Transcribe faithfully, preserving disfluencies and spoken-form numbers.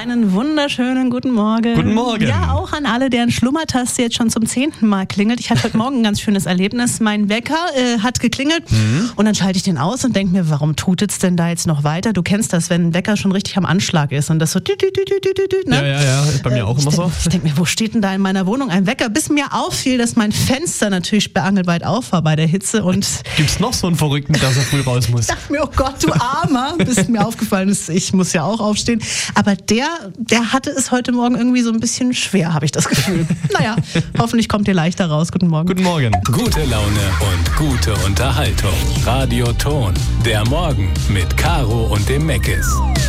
Einen wunderschönen guten Morgen. Guten Morgen. Ja, auch an alle, deren Schlummertaste jetzt schon zum zehnten Mal klingelt. Ich hatte heute Morgen ein ganz schönes Erlebnis. Mein Wecker äh, hat geklingelt mhm. und dann schalte ich den aus und denke mir, warum tutet's denn da jetzt noch weiter? Du kennst das, wenn ein Wecker schon richtig am Anschlag ist und das so dü, dü, dü, dü, dü, dü, ne? Ja, ja, ja, ist bei mir äh, auch immer ich so. Denk, ich denke mir, wo steht denn da in meiner Wohnung ein Wecker? Bis mir auffiel, dass mein Fenster natürlich sperrangelweit auf war bei der Hitze. Und gibt's noch so einen Verrückten, der so früh raus muss? Ich dachte mir, oh Gott, du Armer, bis mir aufgefallen ist, ich muss ja auch aufstehen. Aber der, der hatte es heute Morgen irgendwie so ein bisschen schwer, habe ich das Gefühl. Naja, hoffentlich kommt ihr leichter raus. Guten Morgen. Guten Morgen. Gute Laune und gute Unterhaltung. Radio Ton. Der Morgen mit Caro und dem Meckes.